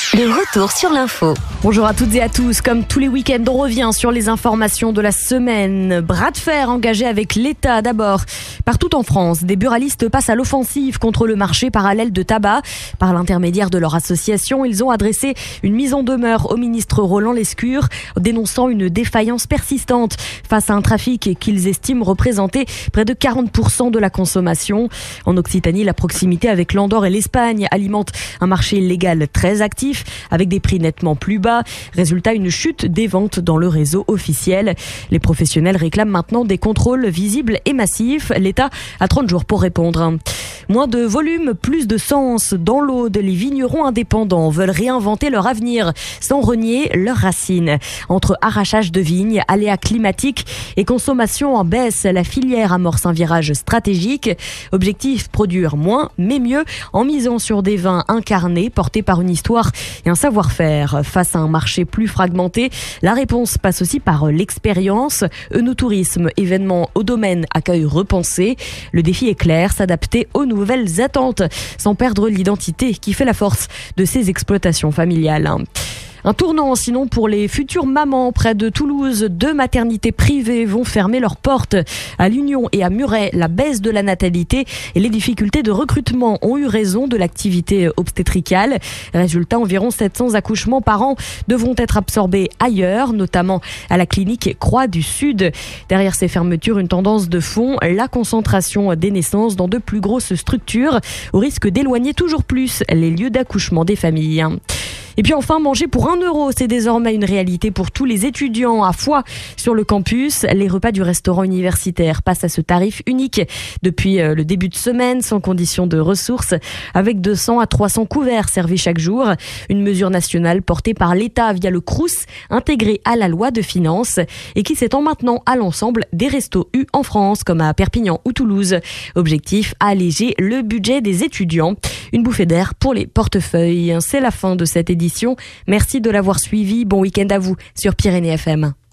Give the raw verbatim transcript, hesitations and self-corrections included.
Le retour sur l'info. Bonjour à toutes et à tous. Comme tous les week-ends, on revient sur les informations de la semaine. Bras de fer engagé avec l'État d'abord. Partout en France, des buralistes passent à l'offensive contre le marché parallèle de tabac. Par l'intermédiaire de leur association, ils ont adressé une mise en demeure au ministre Roland Lescure, dénonçant une défaillance persistante face à un trafic qu'ils estiment représenter près de quarante pour cent de la consommation. En Occitanie, la proximité avec l'Andorre et l'Espagne alimente un marché illégal très actif, avec des prix nettement plus bas. Résultat, une chute des ventes dans le réseau officiel. Les professionnels réclament maintenant des contrôles visibles et massifs. L'État a trente jours pour répondre. Moins de volume, plus de sens. Dans l'Aude, les vignerons indépendants veulent réinventer leur avenir sans renier leurs racines. Entre arrachage de vignes, aléas climatiques et consommation en baisse, la filière amorce un virage stratégique. Objectif, produire moins mais mieux en misant sur des vins incarnés portés par une histoire et un savoir-faire. Face à un marché plus fragmenté, la réponse passe aussi par l'expérience. Œnotourisme, événement au domaine, accueil repensé. Le défi est clair, s'adapter aux nouvelles attentes sans perdre l'identité qui fait la force de ces exploitations familiales. Un tournant sinon pour les futures mamans. Près de Toulouse, deux maternités privées vont fermer leurs portes. À l'Union et à Muret, la baisse de la natalité et les difficultés de recrutement ont eu raison de l'activité obstétricale. Résultat, environ sept cents accouchements par an devront être absorbés ailleurs, notamment à la clinique Croix du Sud. Derrière ces fermetures, une tendance de fond, la concentration des naissances dans de plus grosses structures, au risque d'éloigner toujours plus les lieux d'accouchement des familles. Et puis enfin, manger pour un euro, c'est désormais une réalité pour tous les étudiants à Foix sur le campus. Les repas du restaurant universitaire passent à ce tarif unique depuis le début de semaine, sans condition de ressources, avec deux cents à trois cents couverts servis chaque jour. Une mesure nationale portée par l'État via le Crous, intégrée à la loi de finances et qui s'étend maintenant à l'ensemble des restos U en France, comme à Perpignan ou Toulouse. Objectif, alléger le budget des étudiants. Une bouffée d'air pour les portefeuilles. C'est la fin de cette édition. Merci de l'avoir suivi. Bon week-end à vous sur Pyrénées F M.